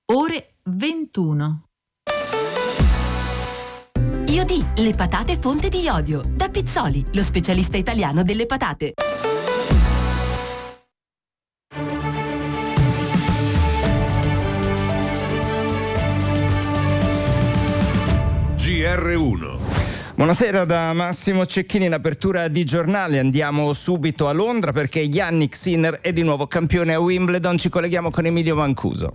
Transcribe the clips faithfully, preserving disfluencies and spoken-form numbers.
ore ventuno. Iodi, le patate fonte di iodio. Da Pizzoli, lo specialista italiano delle patate. G R uno. Buonasera da Massimo Cecchini, in apertura di giornale andiamo subito a Londra perché Jannik Sinner è di nuovo campione a Wimbledon. Ci colleghiamo con Emilio Mancuso.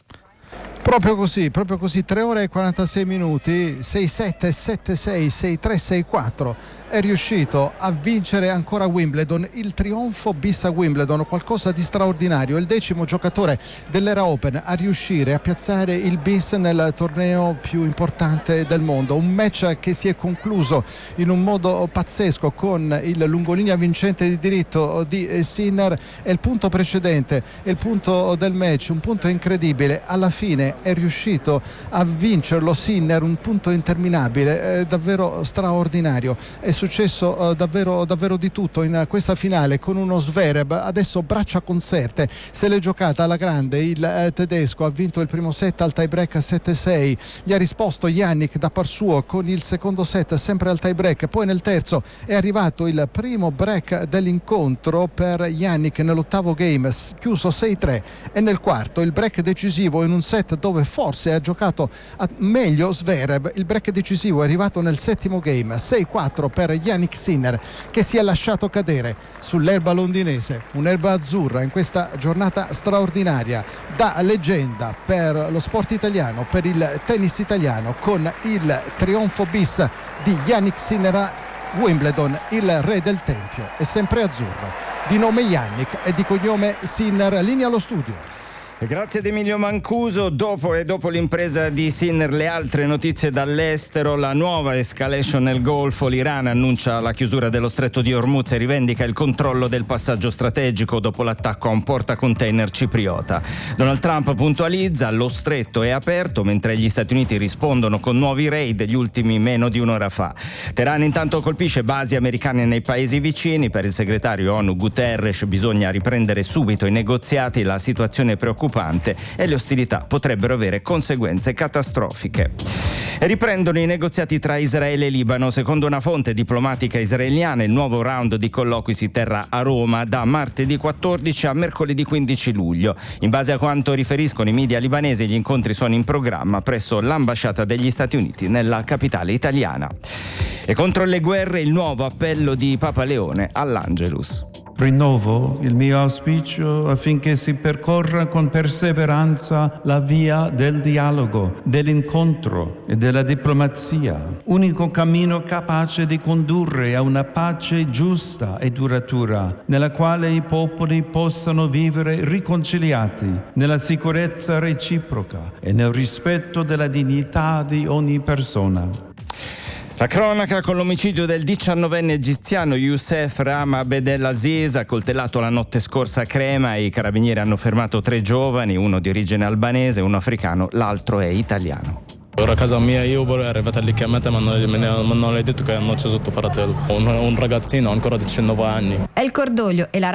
Proprio così, proprio così, tre ore e quarantasei minuti, sei sette, sette sei, sei tre, sei quattro. È riuscito a vincere ancora Wimbledon, il trionfo bis a Wimbledon, qualcosa di straordinario. Il decimo giocatore dell'Era Open a riuscire a piazzare il bis nel torneo più importante del mondo. Un match che si è concluso in un modo pazzesco con il lungolinea vincente di diritto di Sinner. È il punto precedente, è il punto del match, un punto incredibile. Alla fine è riuscito a vincerlo Sinner, un punto interminabile, eh, davvero straordinario. È successo eh, davvero, davvero di tutto in questa finale con uno Zverev adesso braccia conserte, se l'è giocata alla grande il eh, tedesco, ha vinto il primo set al tie break sette sei, gli ha risposto Jannik da par suo con il secondo set sempre al tie break, poi nel terzo è arrivato il primo break dell'incontro per Jannik nell'ottavo game, chiuso sei tre, e nel quarto il break decisivo in un set dove forse ha giocato meglio Zverev. Il break decisivo è arrivato nel settimo game, sei quattro per Jannik Sinner, che si è lasciato cadere sull'erba londinese, un'erba azzurra in questa giornata straordinaria, da leggenda per lo sport italiano, per il tennis italiano, con il trionfo bis di Jannik Sinner a Wimbledon. Il re del tempio è sempre azzurro, di nome Jannik e di cognome Sinner. Linea allo studio. Grazie ad Emilio Mancuso. Dopo e dopo l'impresa di Sinner, le altre notizie dall'estero: la nuova escalation nel Golfo, l'Iran annuncia la chiusura dello stretto di Hormuz e rivendica il controllo del passaggio strategico dopo l'attacco a un portacontainer cipriota. Donald Trump puntualizza: lo stretto è aperto, mentre gli Stati Uniti rispondono con nuovi raid, gli ultimi meno di un'ora fa. Teheran intanto colpisce basi americane nei paesi vicini. Per il segretario ONU Guterres bisogna riprendere subito i negoziati, la situazione è preoccupante e le ostilità potrebbero avere conseguenze catastrofiche. E riprendono i negoziati tra Israele e Libano. Secondo una fonte diplomatica israeliana, il nuovo round di colloqui si terrà a Roma da martedì quattordici a mercoledì quindici luglio. In base a quanto riferiscono i media libanesi, gli incontri sono in programma presso l'ambasciata degli Stati Uniti nella capitale italiana. E contro le guerre, il nuovo appello di Papa Leone all'Angelus. Rinnovo il mio auspicio affinché si percorra con perseveranza la via del dialogo, dell'incontro e della diplomazia, unico cammino capace di condurre a una pace giusta e duratura, nella quale i popoli possano vivere riconciliati nella sicurezza reciproca e nel rispetto della dignità di ogni persona. La cronaca con l'omicidio del diciannovenne egiziano Youssef Rama Abdelaziz, accoltellato la notte scorsa a Crema. I carabinieri hanno fermato tre giovani, uno di origine albanese, uno africano, l'altro è italiano. Ora a casa mia, io è arrivata lì chiamata, ma non, non le ho detto che hanno ucciso tuo fratello, un, un ragazzino ancora di diciannove anni. È il cordoglio e la